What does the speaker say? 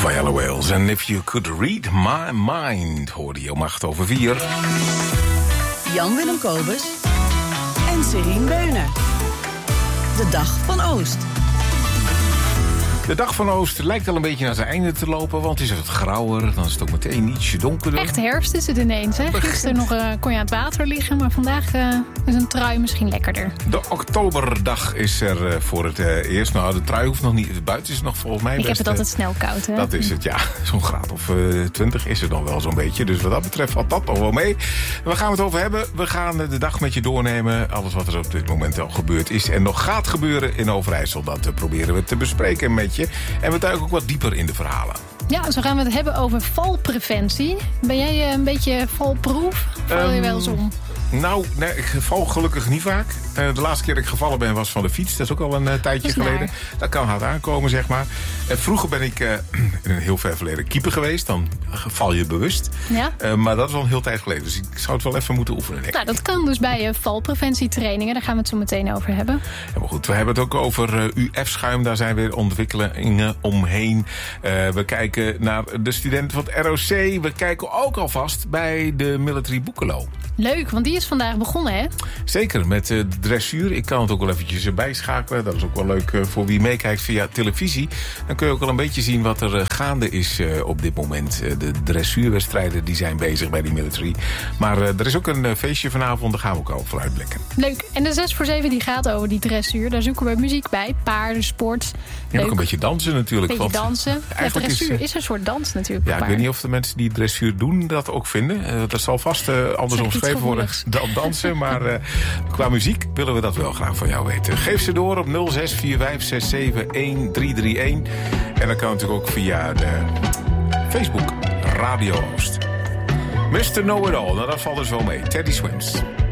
Viola Wales. And if you could read my mind, hoorde je om 4:08. Jan-Willem Kobus en Serien Beuner. De Dag van Oost. De Dag van Oost lijkt al een beetje naar zijn einde te lopen, want het is wat grauwer. Dan is het ook meteen ietsje donkerder. Echt herfst is het ineens. Hè? Gisteren nog kon je aan het water liggen, maar vandaag is een trui misschien lekkerder. De oktoberdag is er voor het eerst. Nou, de trui hoeft nog niet. Buiten is het nog volgens mij Ik heb het altijd snel koud. Hè? Dat is het, ja. Zo'n graad of 20 is er dan wel zo'n beetje. Dus wat dat betreft valt dat nog wel mee. Waar gaan we het over hebben? We gaan de dag met je doornemen. Alles wat er op dit moment al gebeurd is en nog gaat gebeuren in Overijssel. Dat proberen we te bespreken met je. En we duiken ook wat dieper in de verhalen. Ja, zo gaan we het hebben over valpreventie. Ben jij een beetje valproof? Val je wel eens om? Nou, nee, ik val gelukkig niet vaak. De laatste keer dat ik gevallen ben was van de fiets. Dat is ook al een tijdje geleden. Dat kan hard aankomen, zeg maar. Vroeger ben ik in een heel ver verleden keeper geweest. Dan val je bewust. Ja? Maar dat is al een heel tijd geleden. Dus ik zou het wel even moeten oefenen. Nou, dat kan dus bij valpreventietrainingen. Daar gaan we het zo meteen over hebben. Ja, maar goed, we hebben het ook over UF-schuim. Daar zijn weer ontwikkelingen omheen. We kijken naar de studenten van het ROC. We kijken ook alvast bij de Military Boekelo. Leuk, want die is vandaag begonnen, hè? Zeker, met dressuur. Ik kan het ook wel eventjes bijschakelen. Dat is ook wel leuk voor wie meekijkt via televisie. Dan kun je ook al een beetje zien wat er gaande is op dit moment. De dressuurwedstrijden die zijn bezig bij die military. Maar er is ook een feestje vanavond, daar gaan we ook al voor uitblikken. Leuk. En de 6 voor 7 die gaat over die dressuur. Daar zoeken we muziek bij. Paarden, sport. En ook een beetje dansen natuurlijk. Een beetje dansen. Ja, dressuur is een soort dans natuurlijk. Ja, ik weet niet of de mensen die dressuur doen dat ook vinden. Dat zal vast anders omschreven worden dan dansen. Maar qua muziek willen we dat wel graag van jou weten. Geef ze door op 0645671331. En dat kan natuurlijk ook via de Facebook Radio Oost. Mr. Know It All, nou dat valt dus wel mee. Teddy Swims.